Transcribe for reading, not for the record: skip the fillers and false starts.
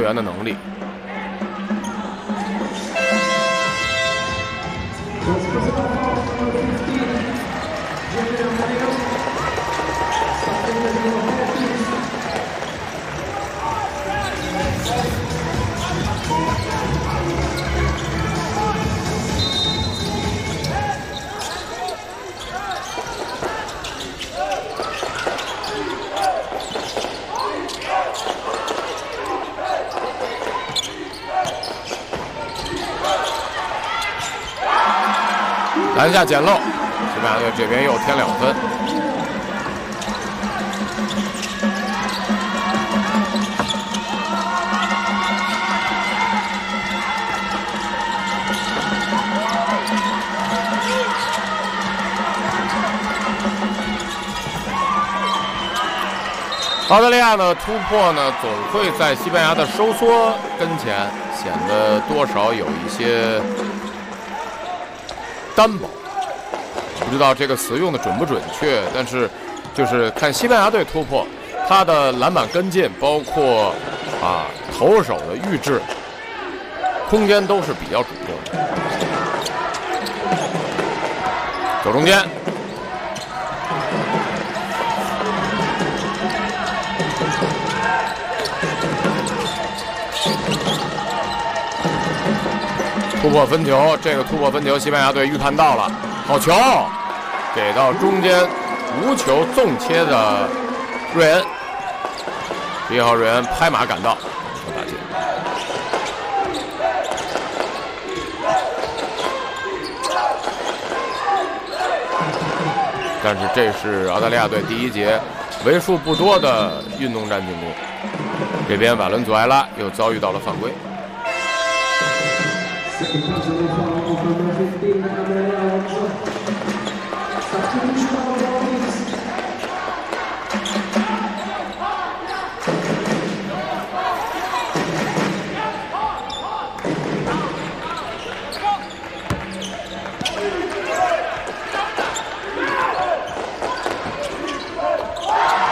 员的能力。篮下捡漏，西班牙队这边又添2分。澳大利亚的突破呢，总会在西班牙的收缩跟前显得多少有一些单薄。不知道这个词用的准不准确，但是就是看西班牙队突破，他的篮板跟进，包括投手的预制，空间都是比较主动的。走中间。突破分球，这个突破分球，西班牙队预判到了，好球，给到中间无球纵切的瑞恩，1号瑞恩拍马赶到，球打进。但是这是澳大利亚队第1节为数不多的运动战进攻，这边瓦伦祖埃拉又遭遇到了犯规。